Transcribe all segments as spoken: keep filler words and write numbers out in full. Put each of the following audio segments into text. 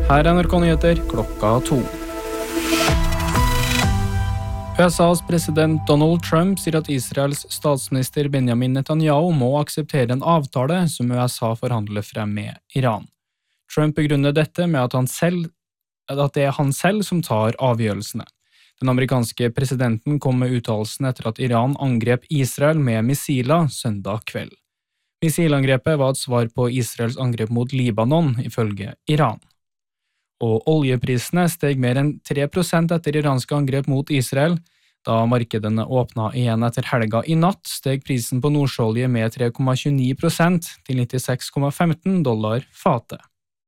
Her er N R K Nyheter klokka to. U S A's president Donald Trump sier at Israels statsminister Benjamin Netanyahu må akseptere en avtale som U S A forhandler frem med Iran. Trump begrunner dette med at, han selv, at det er han selv som tar avgjørelsene. Den amerikanske presidenten kom med uttalelsen etter at Iran angrep Israel med missiler søndag kveld. Missilangrepet var et svar på Israels angrep mot Libanon, ifølge Iran. Og oljeprisene steg mer enn tre prosent etter iranske angrep mot Israel. Da markedene åpnet igjen etter helga i natt, steg prisen på nordsjøolje med tre komma tjueni prosent til nittiseks komma femten dollar fatet.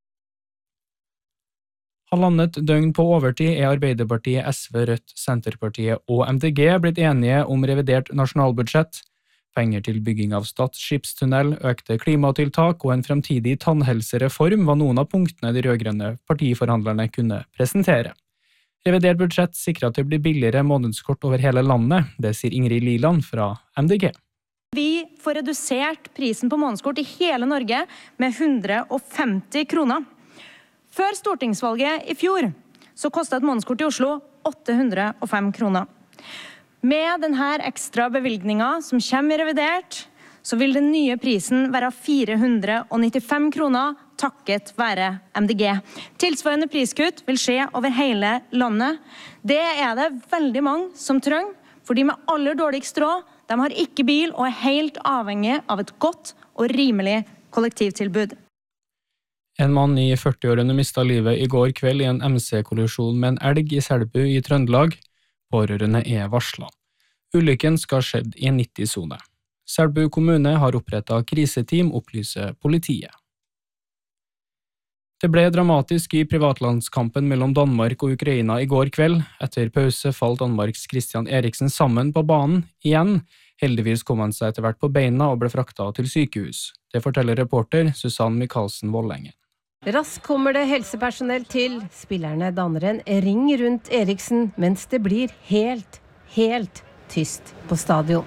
Halvannet døgn på overtid er Arbeiderpartiet, S V, Rødt, Senterpartiet og M D G blitt enige om revidert nasjonalbudsjett. Penger til bygging av Stad skipstunnel, økte klimatiltak og en fremtidig tannhelsereform var noen av punktene de rødgrønne partiforhandlerne kunne presentere. Revidert budsjett sikrer at det blir billigere månedskort over hele landet, det sier Ingrid Liland fra M D G. Vi får redusert prisen på månedskort i hele Norge med hundre og femti kroner. Før stortingsvalget i fjor så kostet et månedskort i Oslo åtte hundre og fem kroner. Med denne ekstra bevilgningen som kommer i revidert, så vil den nye prisen være fire hundre og nittifem kroner takket være M D G. Tilsvarende priskutt vil skje over hele landet. Det er det veldig mange som trenger, for de med aller dårligst råd, de har ikke bil og er helt avhengig av et godt og rimelig kollektivtilbud. En mann i førti-årene mistet livet i går kveld i en M C-kollisjon med en elg i Selbu i Trøndelag. Pårørende er varslet. Ulykken skal ha skjedd i en nitti-sone. Selbu kommune har opprettet kriseteam, opplyser politiet. Det ble dramatisk i privatlandskampen mellom Danmark og Ukraina i går kveld. Etter pause falt Danmarks Christian Eriksen sammen på banen igjen. Heldigvis kom han seg etter hvert på beina og ble fraktet til sykehus. Det forteller reporter Susanne Michaelsen Vollengen. Raskt kommer det helsepersonell til. Spillerne danner en ring rundt Eriksen, mens det blir helt, helt tyst på stadion.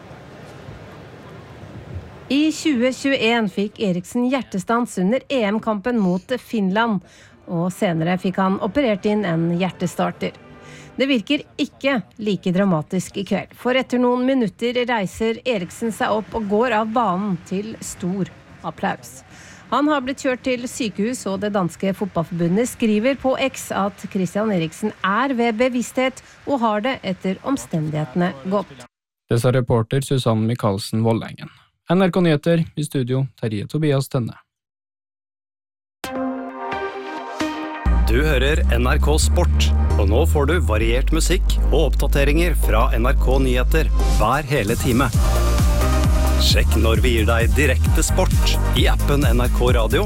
I tjue tjueen fikk Eriksen hjertestans under E M-kampen mot Finland, og senere fikk han operert inn en hjertestarter. Det virker ikke like dramatisk i kveld, for etter noen minutter reiser Eriksen seg opp og går av banen til stor applaus. Han har blitt kjørt til sykehus, og det danske fotballforbundet skriver på X at Christian Eriksen er ved bevissthet og har det etter omstendighetene godt. Det sa reporter Susanne Michaelsen Vollengen. N R K Nyheter i studio, Terje Tobias Tønne. Du hører N R K Sport, og nå får du variert musikk og oppdateringer fra N R K Nyheter hver hele time. Sjekk når vi gir deg direkte sport i appen N R K Radio